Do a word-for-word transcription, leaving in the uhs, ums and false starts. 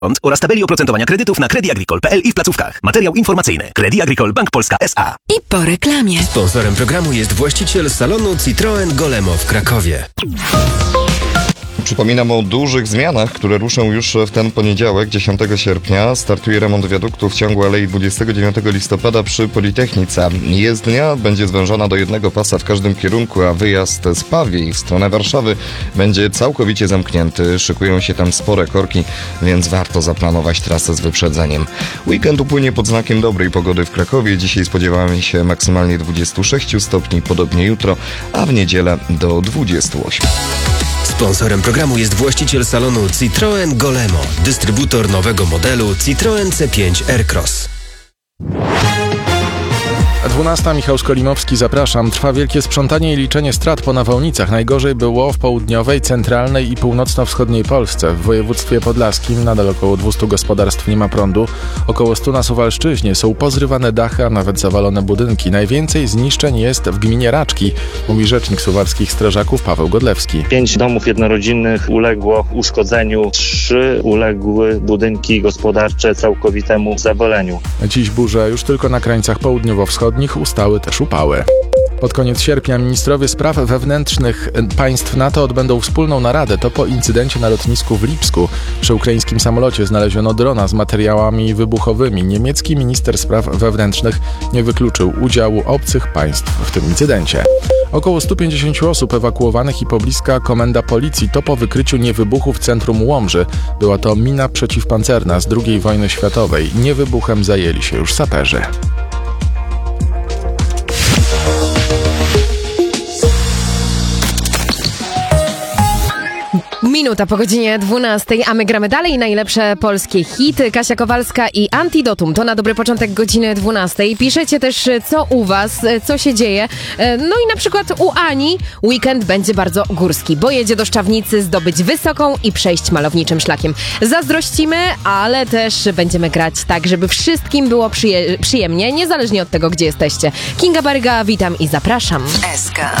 oraz tabeli oprocentowania kredytów na Credit Agricole kropka p l i w placówkach. Materiał informacyjny. Credit Agricole Bank Polska S A. I po reklamie. Sponsorem programu jest właściciel salonu Citroen Golemo w Krakowie. Przypominam o dużych zmianach, które ruszą już w ten poniedziałek, dziesiątego sierpnia. Startuje remont wiaduktu w ciągu Alei dwudziestego dziewiątego listopada przy Politechnice. Jezdnia będzie zwężona do jednego pasa w każdym kierunku, a wyjazd z Pawiej w stronę Warszawy będzie całkowicie zamknięty. Szykują się tam spore korki, więc warto zaplanować trasę z wyprzedzeniem. Weekend upłynie pod znakiem dobrej pogody w Krakowie. Dzisiaj spodziewamy się maksymalnie dwudziestu sześciu stopni, podobnie jutro, a w niedzielę do dwudziestu ośmiu. Sponsorem programu jest właściciel salonu Citroen Golemo, dystrybutor nowego modelu Citroen C pięć Aircross. dwunasta, Michał Skolimowski, zapraszam. Trwa wielkie sprzątanie i liczenie strat po nawałnicach. Najgorzej było w południowej, centralnej i północno-wschodniej Polsce. W województwie podlaskim nadal około dwustu gospodarstw nie ma prądu. Około stu na Suwalszczyźnie są pozrywane dachy, a nawet zawalone budynki. Najwięcej zniszczeń jest w gminie Raczki, mówi rzecznik suwalskich strażaków Paweł Godlewski. Pięć domów jednorodzinnych uległo uszkodzeniu, trzy uległy budynki gospodarcze całkowitemu zawaleniu. Dziś burze już tylko na krańcach południowo-wschodnich, ustały też upały. Pod koniec sierpnia ministrowie spraw wewnętrznych państw NATO odbędą wspólną naradę. To po incydencie na lotnisku w Lipsku. Przy ukraińskim samolocie znaleziono drona z materiałami wybuchowymi. Niemiecki minister spraw wewnętrznych nie wykluczył udziału obcych państw w tym incydencie. Około stu pięćdziesięciu osób ewakuowanych i pobliska komenda policji to po wykryciu niewybuchu w centrum Łomży. Była to mina przeciwpancerna z drugiej wojny światowej. Niewybuchem zajęli się już saperzy. Minuta po godzinie dwunastej, a my gramy dalej najlepsze polskie hity. Kasia Kowalska i Antidotum. To na dobry początek godziny dwunastej. Piszecie też, co u was, co się dzieje. No i na przykład u Ani weekend będzie bardzo górski, bo jedzie do Szczawnicy zdobyć wysoką i przejść malowniczym szlakiem. Zazdrościmy, ale też będziemy grać tak, żeby wszystkim było przyje- przyjemnie, niezależnie od tego, gdzie jesteście. Kinga Baryga, witam i zapraszam. S K.